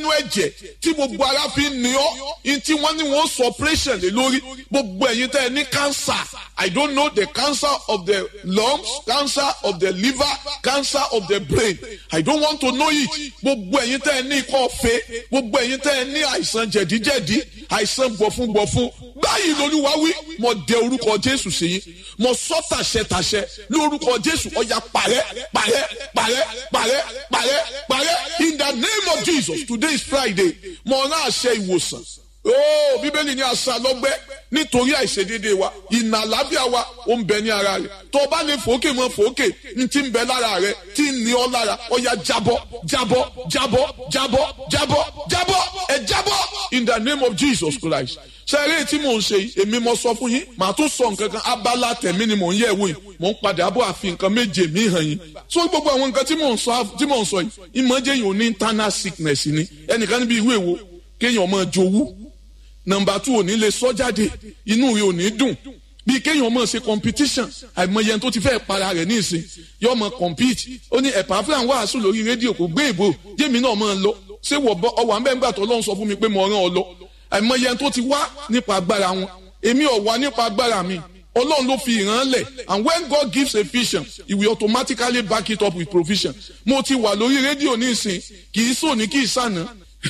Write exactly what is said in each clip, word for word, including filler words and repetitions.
ẹ̀jẹ̀ tí gbogbo ara fi ń ní ọ́ in tí wọ́n ní wọ́n sọ operation lé lórí gbogbo ẹ̀yin tẹ́ ẹ ní cancer I don't know the cancer of the lungs cancer of the liver cancer of the brain I don't want to know it gbogbo ẹ̀yin tẹ́ ẹ ní ikọ́ ọ̀fẹ́ gbogbo ẹ̀yin tẹ́ ẹ ní àìsàn jẹ̀díjẹ̀dí àìsàn gbọ̀fúngbọ̀fún báyìí lolúwa wí mo dẹ orúkọ Jésù sí yín mo sọ tàṣẹ tàṣẹ lórúkọ Jésù ọ̀yà parẹ́ parẹ́ parẹ́ parẹ́ parẹ́ parẹ́ in the name of Jesus today is Friday mo rán àṣẹ ìwòsàn ooo bíbélì ní àṣà lọ́gbẹ́ nítorí àìṣedéédéé wa ìnà àlàáfíà wa ó ń bẹ ní ara rẹ̀ tó o bá lè fòókè mọ́ fòókè ní ti ń bẹ lára rẹ̀ tí ń ní ọ lára ọ̀yà jábọ́ jábọ́ jábọ́ jábọ́ jábọ́ jábọ́ ẹ jábọ́ in the name of Jesus Christ sẹ́rẹ́ tí mò ń ṣe èmi mo sọ fún yín màá tún sọ nǹkan kan abala tẹ̀mí ni mò ń yẹ̀ wò yìí mò ń padà bọ̀ àfi nǹkan méje mi hàn yín so gbogbo àwọn nǹkan tí mò ń sọ tí mò ń sọ yìí ìmọ̀jẹ̀ yìí ò ní internal sickness ni ẹnìkan níbi ìwé wo kéèyàn máa jowú nọ́mbà two ò ní lè sọ jáde inú rẹ̀ ò ní dùn bí kéèyàn máa ṣe competition àìmọye tó ti fẹ́ para rẹ̀ ní ìsìn yóò máa compete ó ní ẹ̀pà fúlàn wàásù lórí rédíò kò gbé ìbò jẹ́mi náà máa lọ ṣé ọwọ́ àmbẹ́ngbà tó lọ́n sọ fún mi pé mo rán ọ lọ àìmọye tó ti wá nípa agbára wọn èmi ò wá nípa agbára mi Ọlọ́run ló fi ìran lẹ̀ and when God gives a vision he will automatically back it up with provision mo ti wà lórí rédíò ní ìsìn kì í sòní kì í sànà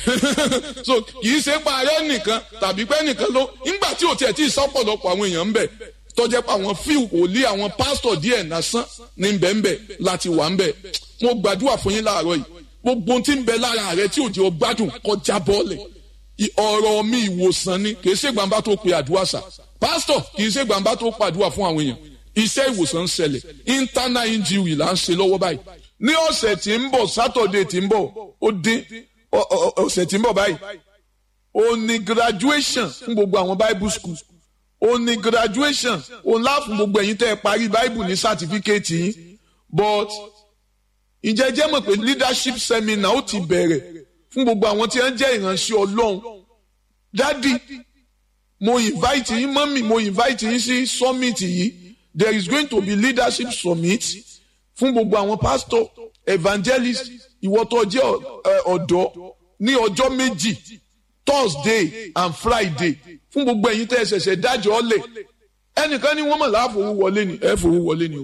so kì í ṣe parẹ́ nìkan tàbí pé nìkan ló nígbà tí ò tiẹ̀ tí ì sọ́pọ̀lọpọ̀ àwọn èèyàn ń bẹ̀ tọ́jẹ́ pé àwọn fíù kò lé àwọn pásítọ̀ díẹ̀ lásán ní bẹ́ẹ̀nbẹ́ láti wà ń bẹ̀ mo gbàdúrà fún yín láàárọ̀ yìí gbogbo ohun tí ń bẹ lára rẹ tí ò jẹ́ ọgbádùn kọjá bọ́ọ̀lẹ̀ ọ̀rọ̀ mi ìwòsàn ni kì í ṣe gbàǹbá tó pe àdúrà sà pásítọ̀ kì í ṣe gbàǹbá tó pàdúrà fún àwọn èèyàn iṣẹ́ ìwòsàn ń ṣẹlẹ̀ internal injury là ń ṣe lọ́wọ́ báyìí ní ọ̀sẹ̀ tí ń bọ̀ Saturday tí ń bọ̀ ó dín ọ̀sẹ̀ tí ń bọ̀ báyìí ó ní graduation fún gbogbo àwọn Bible school ó ní graduation ó ńlá fún gbogbo ẹ̀yin tẹ́ ẹ parí Bible ní certificate yín but ǹjẹ́ jẹ́ mọ̀ pé leadership seminar ó ti bẹ̀rẹ̀ fún gbogbo àwọn tí wọ́n jẹ́ ìránṣẹ́ Ọlọ́run dádì mo invite yín mọ́mì mo invite yín sí summit yìí there is going to be leadership summit fún gbogbo àwọn pastor evangelist ìwọ tó jẹ́ ọ̀dọ́ ní ọjọ́ méjì Thursday and Friday fún gbogbo ẹ̀yin tẹ́ ẹ ṣẹ̀ṣẹ̀ dájọ́ ọ̀lẹ̀ ẹnìkan ní wọ́n mọ̀ láàfowó wọlé ni ẹ fowó wọlé ni o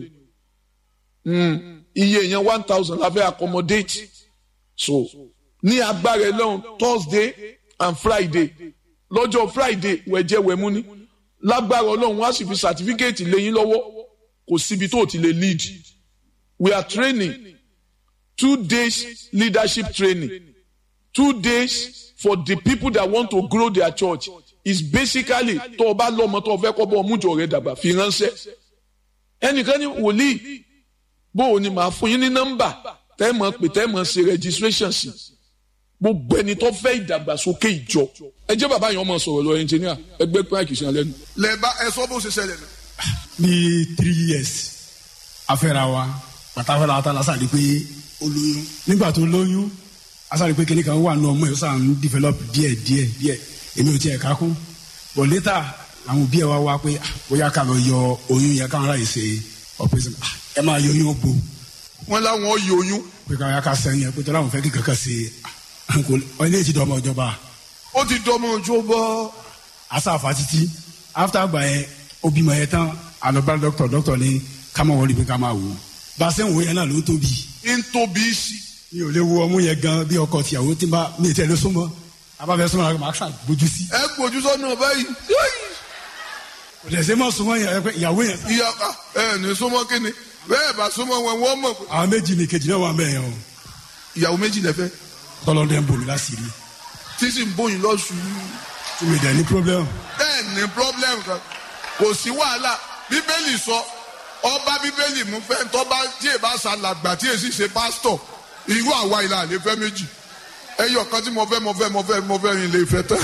iye èèyàn one thousand la fẹ́ accommodate so ní agbára Ọlọ́run Thursday and Friday lọ́jọ́ Friday wẹ̀jẹ̀ wẹ̀mú ni lágbára Ọlọ́run wá sì fi certificate lẹ́yìn lọ́wọ́ kò síbi tó ti lè lead we are training two days leadership training two days for the people that want to grow their church is basically tó o bá lọ́mọ tó o fẹ́ kọ́ bọ́ ọmújọ rẹ̀ dàgbà fi ránṣẹ́ ẹnìkan ní wòlíì bó o ní màá fún yín ní nọ́mbà tẹ́ mọ̀ pé tẹ́ mọ̀ ṣe registration sí gbogbo ẹni tó fẹ́ ìdàgbàsókè ìjọ ẹ jẹ́ bàbá yẹn ọmọ sọ̀rọ̀ lọ ẹnjìníà ẹgbẹ́ pààkì sí alẹ́ nu. lẹ́ẹ̀bá ẹ sọ bó ṣe ṣẹlẹ̀ nù. ní three years afẹ́ra wa pàtàkì àtà lásàdé pé ó lóyún nígbà tó lóyún asàdé pé kíní kan wà nù ọmọ ẹ̀ ó sàn ń develop díẹ̀ díẹ̀ díẹ̀ èmi ò tiẹ̀ ká kún but later àwọn òbí ẹ̀ wá wá pé bóyá ká lọ yọ oyún yẹn káwọn ráyè ṣe operation ẹ máa yọ oyún bò. wọ́n láwọn yọ oyún. pé káwọn ká sẹ́yìn ẹ pé tọ́lá àwọn fẹ́ kí kankan ṣe ilé ti dọ́mọ ìjọba. ó ti dọ́mọ ìjọba. asáfa títí after àgbà yẹn ó bímọ yẹn tán àlọ́bá dọ́kítọ̀ dọ́kítọ̀ ní ká máa wọlé pé ká máa wò ó bá a ṣe ń wo yẹn náà ló ń tóbi. ń tóbi sí. mi ò lè wo ọmú yẹn gan bí ọkọ tìyàwó tí bá mi tẹ ló súnmọ́ abáfẹ́ súnmọ́ àgbà máa ṣàn gbójú sí. ẹ gbójú sọ́nà báyìí. kò tẹ̀ ṣe mọ́ súnmọ́ ìyàwó yẹn. ìyá ẹ ní súnmọ́ kíni bẹ́ẹ̀ bá súnmọ́ wọn wọ́n mọ̀. àwọn méjì ni kejì náà wà mẹ́ẹ̀ o. ìyàwó méjì lẹ́fẹ́. tọ́lọ́dẹ ń bomi láṣìírí. tí sì ń bóyin lọ́sùn. tí mi dẹ̀ ní problem. bẹ́ẹ̀ ní problem kan kò sí wàhálà bíbélì sọ ọba bíbélì mú fẹ́ tọ́ba tí èèbá ṣàlàgbà tí èsì ṣe pásítọ̀ irú àwa ìlà àlè fẹ́ méjì ẹyọ kan tí mo fẹ́ mo fẹ́ mo fẹ́ mo fẹ́ rìn lè fẹ́ tán.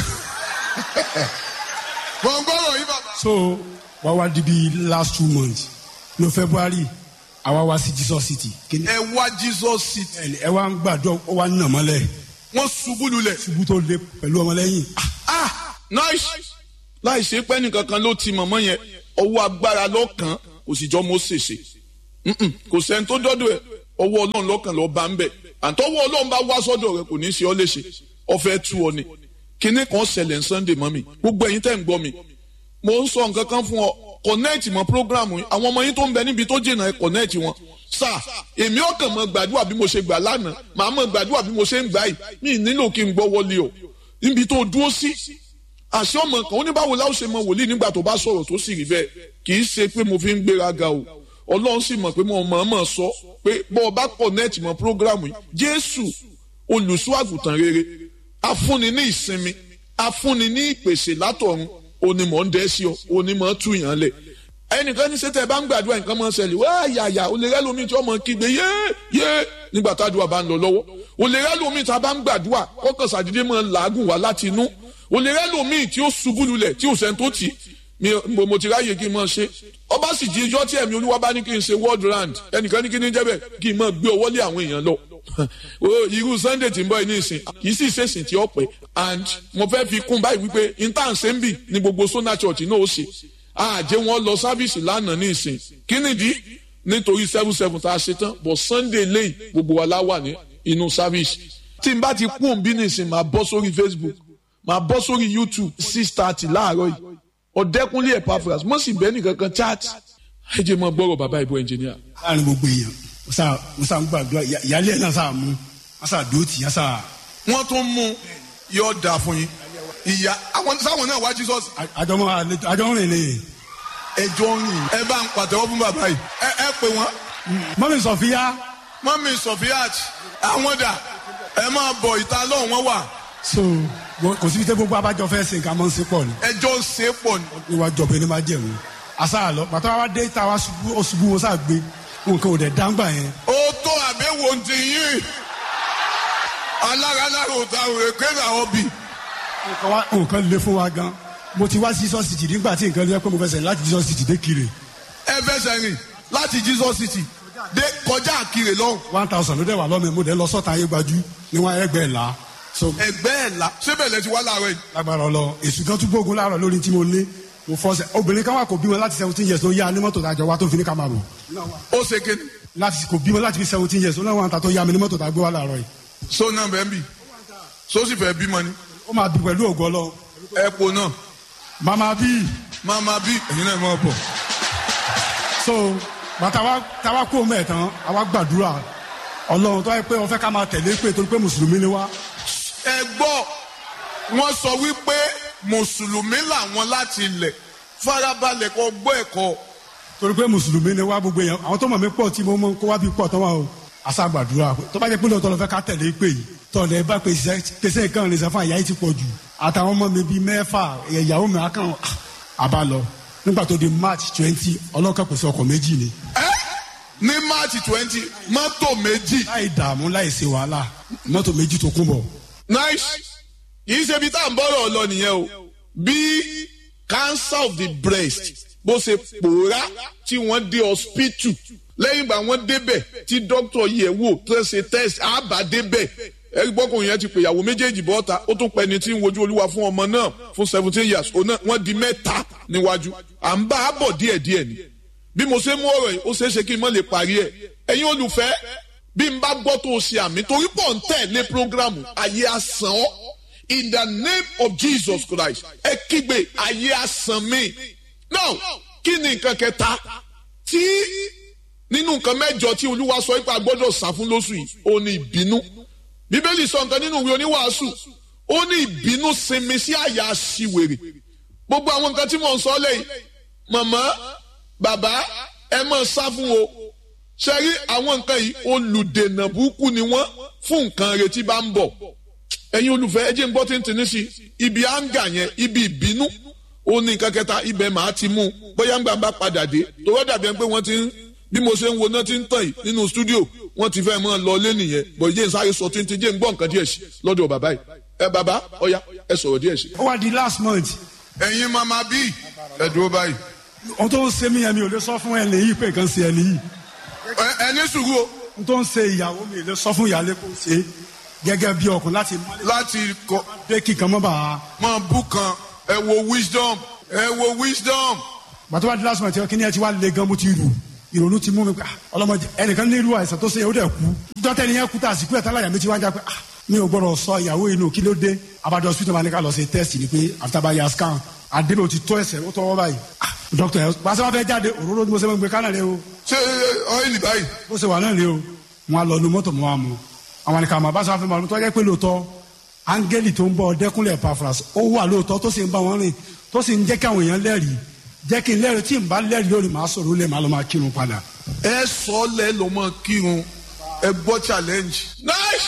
gbọ̀ngbọ̀rọ̀ yìí bàbá. so wá wá di bí last two months no February àwa wá sí Jesus City. ẹ wá Jesus City. ẹ wá ń gbàdúrà ó wá ń nà mọ́lẹ̀. wọ́n ṣubú lulẹ̀. ṣubú tó le pẹ̀lú ọmọlẹ́yìn. ah nice láì ṣe pé nìkankan ló ti mọ̀mọ́ yẹn ọwọ́ agbára lọ́kàn kò sì jọ mọ́ ṣèṣe kò sẹ́ni tó dọ́dọ̀ ẹ̀ ọwọ́ Ọlọ́run lọ́kàn lọ́ọ́ bá ń bẹ̀ àtọwọ́ Ọlọ́run bá wá sọ́dọ̀ rẹ̀ kò ní í ṣe ọ́ léṣe ọ̀fẹ́ tú ọ ni kíní kan ṣẹlẹ̀ ní Sunday mọ́ mi gbogbo ẹ̀yin tẹ́ ń gbọ́ mi mo ń sọ nǹkan kan fún ọ connect mọ́ program yìí àwọn ọmọ yín tó ń bẹ níbi tó jìnnà ẹ connect wọn sà èmi ọkàn mọ gbàdúrà bí mo ṣe gbà lánàá màá mọ gbàdúrà bí mo ṣe ń gbà yìí mi nílò kí n gbọ́ wọlé o níbi tó dúró sí àṣẹ ọmọ kan ó ní báwo láwọn ṣe mọ wòlíì nígbà tó bá sọ̀rọ̀ tó sì rí bẹ́ẹ̀ kì í ṣe pé mo fi ń gbéraga o Ọlọ́run sì mọ̀ pé mo mọ̀ mọ̀ sọ pé bọ́ ọ bá connect mọ́ program yìí Jésù olùṣọ́ àgùntàn rere afúnni ní ìsinmi afúnni ní ìpèsè látọ̀run onímọ̀ ń dẹ́ sí ọ onímọ̀ tú yàn lẹ̀ ẹnìkan ní sẹ́tẹ̀ bá ń gbàdúrà nǹkan máa ń ṣẹlẹ̀ wá yàyà olè rẹ́ lómi tí wọ́n máa ń kígbe yé yé nígbà tádùá bá ń lọ lọ́wọ́ olè rẹ́ lómi tí a bá ń gbàdúrà kọ́kàn sàdédé máa ń làágùn wá láti inú olè rẹ́ lómi tí ó ṣubú lulẹ̀ tí ò sẹ́ni tó tì í mo ti ráyè kí n máa ṣe ọba sì di ijọ́ tí ẹ̀mí olúwa bá ní kí n ṣe world round ẹnìkan ní kí ní jẹ́ bẹ́ẹ̀ kí n máa gbé ọwọ́ lé àwọn èèyàn lọ irú Sunday tí ń bọ̀ ní ìsìn kì í sì ṣèṣìn tí ó pẹ́ and mo fẹ́ fi kún báyìí wípé intanṣẹ́ńbì ní gbogbo Sona Church náà ó ṣe àjẹ́ wọn lọ sáfíìsì lánàá ní ìsìn kí nìdí nítorí seven seven tá a ṣe tán but Sunday lẹ́yìn gbogbo wa láwà ní inú sáfíìsì tí n bá ti kú òǹbí ní ìsìn máa bọ́ sórí Facebook máa bọ́ sórí YouTube six thirty láàárọ̀ yìí Ọ̀dẹ́kúnlé Epaphras mo sì bẹ́ẹ̀ nìkan kan chat ẹ jẹ́ mọ́ gbọ́rọ̀ bàbá ìbò ẹnjìníà. láàrin gbogbo èèyàn musa musa ń gbàdúrà ìyáálé ẹ̀ náà sáà mú musa dòtì yá sáà. wọ́n tún mú yóò dà fún yín ìyá àwọn sáwọn náà wá Jesus. àjọmọ àjọmọ rìn lè. ẹjọ rìn ẹ bá ń pàtẹ́wọ́ fún bàbá yìí ẹ ẹ pè wọ́n. mọ́mí sọ̀fíà. mọ́mí sọ̀fíà àwọn dà ẹ máa bọ̀ ìta lọ́hùn wọn wà. so kò síbi tẹ́ gbogbo abájọ fẹ́ ṣe nǹkan mọ́ ń ṣe pọ̀ ni. ẹjọ́ ṣe pọ̀ ni. níwájú ọ̀bẹ ni máa jẹ̀wò àṣà àlọ́ pàtó wa dé ta wa ṣubú wọn sáà gbé nǹkan ò dẹ̀ dáńgbà yẹn. ó tó àbẹ̀wò ti yín alára lára òta òwe kéèrà ọbì. nǹkan le fún wa gan mo ti wá sí Jesus City nígbà tí nǹkan lé pé mo fẹsẹ̀ láti Jesus City dé Kire. ẹ fẹsẹ̀ rìn láti Jesus City dé kọjá Kire lọ́hùn. one thousand ló dẹ̀ wà lọ́mọ mo dẹ̀ lọ sọ́ta ayé gbajú níwọ̀n ẹgbẹ́ ẹ̀ la. ẹgbẹ́ ẹ̀ la síbẹ̀ lẹ ti wá láàárọ̀ yìí. lágbára ọlọ èsù kan tún gbógun láàárọ̀ lórí tí mo lé mo fọsẹ̀ obìnrin kan wà kò bímọ láti seventeen years ló yá ní mọ́tò tàjọ wa tó fi ní ká máa bọ̀. ó ṣe kéde. láti kò bímọ láti fi seventeen years ó náà wà ń ta tó yá mi ní mọ́tò tàgbé wa láàárọ̀ yìí. so náà bẹ́ẹ̀ bì so sì fẹ́ bímọ ni. ó máa bí pẹ̀lú ògo Ọlọ́run. ẹ po náà. mama bí. mama bí èyí náà máa bọ̀. so bàtà wa táwa kó mẹ́ẹ̀ tán àwa gbàdúrà Ọlọ́run tó yẹ pé wọ́n fẹ́ ká máa tẹ̀lé pé torí pé mùsùlùmí ni wá. ẹ gbọ́ wọ́n sọ wípé mùsùlùmí làwọn láti ilẹ̀ farabalẹ̀ kọ́ gbọ́ ẹ̀kọ́. torí pé mùsùlùmí ni wá gbogbo yẹn àwọn tó mọ̀ mí pọ̀ tí mo mọ̀ kó wá bí pọ̀ tán wà o. àṣà gbàdúrà tó bá jẹ́ pé lóòótọ́ lọ fẹ́ ká tẹ̀lé pé yìí tọ̀lẹ̀ bá pèsè nǹkan rìn sẹ́fún àyà yìí ti pọ̀ jù àtàwọn ọmọ mi bíi mẹ́fà ìyàwó mi akàn àbá lọ nígbà tó di March twenty ọlọ́kàn pèsè ọkọ̀ méjì ni. ẹ ní March twenty mọ́tò méjì. láì dààmú láì ṣe wàhálà mọ́tò méjì tó kún bọ̀. nice yìí ṣe bí tá à ń bọ́rọ̀ lọ nìyẹn o bí cancer of the breast bó ṣe pòórá tí wọ́n dé hospital lẹ́yìn ìgbà wọ́n débẹ̀ tí doctor yẹ̀ wò tó ṣe test àbá débẹ̀ ẹ̀rí gbọ́kùnrin yẹn ti pè ìyàwó méjèèjì bọ́ta ó tún pẹ́ni tí ń wojú olúwa fún ọmọ náà fún seventeen years wọ́n di mẹ́ta níwájú à ń bá a bọ̀ díẹ̀díẹ̀ ni bí mo ṣe mú ọ̀rọ̀ yìí ó ṣeé ṣe kí n má lè parí ẹ̀ ẹ̀yin olùfẹ́ bí n bá gbọ́ tó o ṣe àmì torí pọ̀ ń tẹ̀lé programu ayé asán ọ́ in the name of Jesus Christ ẹ kígbe ayé asán mi now kí ni nǹkan kẹta tí nínú nǹkan mẹ́jọ tí olúwa sọ pé a gbọ́dọ̀ sá fún lóṣù yìí ó ní ìbínú bíbélì sọ nǹkan nínú ìwé oníwàásù ó ní ìbínú sinmi sí àyà aṣiwèrè gbogbo àwọn nǹkan tí mò ń sọ lẹ́yìn màmá bàbá ẹ máa sá fún o ṣe rí àwọn nǹkan yìí olùdènà burúkú ni wọ́n fún nǹkan retí bá ń bọ̀ ẹ̀yin olùfẹ́ ẹ jẹ́ ń gbọ́ tí ń tì ní sí ibi áńgà yẹn ibi ìbínú ó ní nǹkan kẹta ibẹ̀ màá ti mú bóyá ńgbà bá padà dé tòwọ́ dàbí ẹni pé wọ́n ti ń bí mo ṣe ń wo náà ti ń tàn yìí nínú stúdíò wọ́n ti fẹ́ mọ́ lọ lé nìyẹn bọ̀ jẹ́ ìsáré sọ tí ń ti jẹ́ ń gbọ́ nǹkan díẹ̀ sí lọ́dọ̀ bàbá yìí ẹ bàbá ọ̀ya ẹ sọ̀rọ̀ díẹ̀ sí. ó wá di last month. ẹ̀yin mama bí ẹ dúró báyìí. ohun tó ń ṣe mí yẹn mi ò lè sọ fún ẹni yìí pé nǹkan ṣe ẹni yìí. ẹ ní sùúrù o. ohun tó ń ṣe ìyàwó mi lè sọ fún ìyáálé kó ṣe gẹ́gẹ́ bí ọkùnrin láti. láti kọ. dé kíkan mọ́ bá a. mọ bú kan ẹ wo wisdom ẹ wo wisdom. bàtọ́ wá di last month kí ni ẹ ti wá le gan mo ti rù ìrònú ti mú mi pé ọlọmọdé ẹnìkan ní irú àìsàn tó ṣe é ó dẹ̀ kú dọ́tẹ́ ni yẹn kú tá àsìkò ẹ̀ tá láyà mi ti wá ń já pé mi ò gbọ́dọ̀ sọ ìyàwó inú kí ló dé abájọ hospital máa ní ká lọ ṣe test ni pé after bá ya scan àdébò ti tó ẹsẹ̀ ó tọwọ́ báyìí doctor ẹ̀ pàṣẹ wọn fẹ́ jáde òróró ni mo ṣe máa ń gbé kánà rẹ o. ṣé ọ́ìlì báyìí. bó ṣe wà náà rè o wọn á lọ nu mọ́tò mọ́ wa mọ́ àwọn àníkà máa bá sọ fún mi tó jẹ́ pé lóòótọ́ áńgẹ́lì tó ń bọ̀ Dẹ́kúnlé Epaphras ó wà lóòótọ́ tó sì ń bá wọn rìn tó sì ń jẹ́ kí àwọn èèyàn lẹ́rìí jẹ́ kí n lẹ́rìí tí n bá lẹ́rìí lónìí màá sọ̀rọ̀ lè má lọ́ máa kírun padà. ẹ sọ lẹ lọ mọ kírun ẹ gbọ́ challenge. nice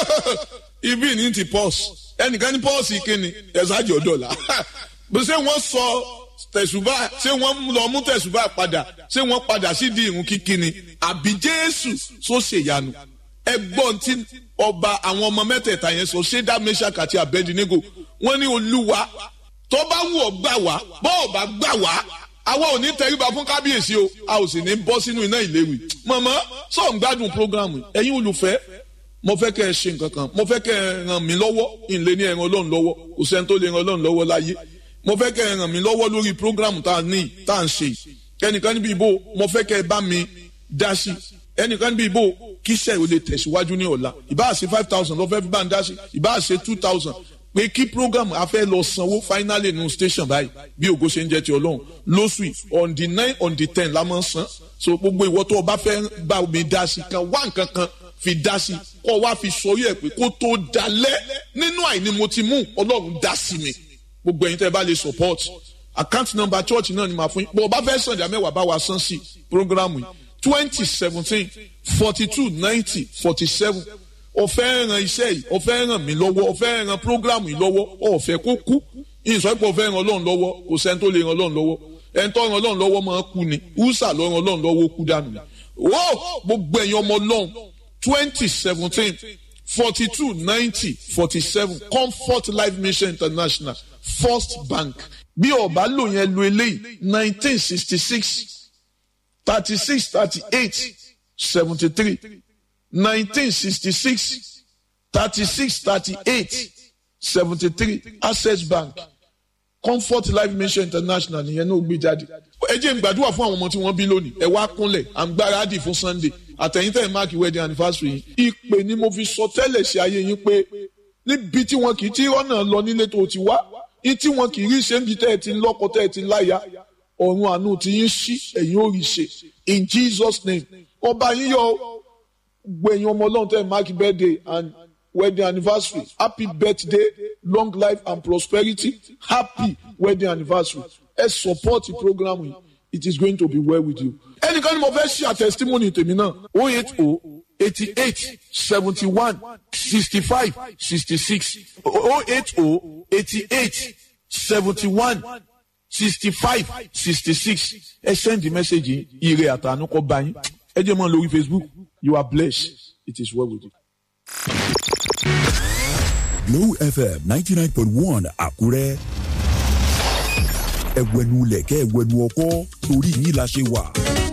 ibi ní ti pọ́s ẹnìkan ní pọ́ọ̀sì kínni ẹ̀sájì ọ̀dọ́là bó ṣe wọ́n sọ tẹ̀sùbà ṣé wọ́n lọ mú tẹ̀sùbà padà ṣé wọ́n padà sí di ìrun kíkíni àbí Jésù sọ ṣèyanu ẹgbọ́n tí ọba àwọn ọmọ mẹ́tẹ̀ẹ̀ta yẹn sọ ṣédá Mẹ́ṣákì àti Abẹ́dínégò wọ́n ní Olúwa tó bá wù ọ́ gbà wá bọ́ ọ̀ bá gbà wá àwa ò ní tẹríba fún kábíyèsí o a ò sì ní bọ́ sínú iná ìléwì mọ̀mọ́ sọ̀ ń gbádùn programu ẹ̀yin olùfẹ́ mo fẹ́ kẹ́ ẹ ṣe nǹkan kan mo fẹ́ kẹ́ ẹ ràn mí lọ́wọ́ ìlé ní ẹ̀ràn Ọlọ́run lọ́wọ́ kò sẹ́ni tó lè ràn Ọlọ́run lọ́wọ́ láyé mo fẹ́ kẹ́ ẹ ràn mí lọ́wọ́ lórí programu tá a ní tá a ń ṣe ẹnìkan níbi ìbò mo fẹ́ kẹ́ ẹ bá mi dá sí ẹnìkan níbi ìbò kí iṣẹ́ ò lè tẹ̀síwájú ní ọ̀la ìbá ṣe five thousand lọ́fẹ́ fi bá ń dá sí ìbá ṣe two thousand pé kí program afẹ́ lọ sanwó finally nù station báyìí bí ògo ṣe ń jẹ́ ti Ọlọ́run lóṣù on the nine on the ten la máa ń san so gbogbo ìwọ tó o bá fẹ́ bá mi dá sí kan wá nǹkan kan fi dá sí kó wá fi sọrí ẹ̀ pé kó tó dalẹ̀ nínú àìní mo ti mú Ọlọ́run dá sí mi gbogbo ẹ̀yin tẹ́ bá lè support account number church náà ni màá fún yín bó o bá fẹ́ sàn ìdá mẹ́wàá bá wa san sí program yìí twenty seventeen forty two ninety forty seven ọ̀fẹ́ ràn iṣẹ́ yìí ọ̀fẹ́ ràn mí lọ́wọ́ ọ̀fẹ́ ràn programu yìí lọ́wọ́ ọ̀fẹ́ kó kú ìsọ̀pọ̀ ọ̀fẹ́ ràn Ọlọ́run lọ́wọ́ kò sẹ́ni tó lè ràn Ọlọ́run lọ́wọ́ ẹni tó ràn Ọlọ́run lọ́wọ́ máa kú ni húsà ló ràn Ọlọ́run lọ́wọ́ kú dànù ni wó gbogbo ẹ̀yin ọmọ Ọlọ́run twenty seventeen forty two ninety forty seven Comfort Life Mission International First Bank bí ọba lò yẹn lo eléyìí nineteen sixty six thirty six thirty eight seventy three. nineteen sixty-six thirty-six thirty-eight seventy-three Access Bank Comfort Life Mission International nìyẹn náà gbé jáde. ẹ jẹ́ n gbàdúrà fún àwọn ọmọ tí wọ́n bí lónìí ẹ wá kúnlẹ̀ à ń gbáradì fún Sunday àtẹ̀yìntẹ̀ máàkì wedding anniversary yìí ìpè ni mo fi sọ tẹ́lẹ̀ sí ayé yín pé níbi tí wọn kì í tí ọ̀nà lọ nílé tó ti wá ní tí wọn kì í rí ṣe ń bi tẹ́ ẹ ti lọ́kọ tẹ́ ẹ ti láya ọ̀run àánú ti yín ṣí ẹ̀yin ò rí ṣe in Jesus name ọba yín yọ gbẹ̀yìn ọmọ ọlọ́run tẹ́ mark birthday and wedding anniversary happy birthday long life and prosperity happy wedding anniversary ẹ support the program yìí it is going to be well with you. ẹnìkan ni mo fẹ́ ṣe a testimony tèmi náà oh eight oh eighty eight seventy one sixty five sixty six oh eight oh eighty eight seventy one sixty five sixty six ẹ send the message yìí ire àtànú kọ bá yín ẹ jẹ́ mọ́ lórí Facebook. You are blessed. It is well with you. Glow F M ninety-nine point one Àkúrẹ́. Ẹ̀wẹ̀nu lẹ̀kẹ́ ẹ̀wẹ̀nu ọkọ́ torí yín la ṣe wà.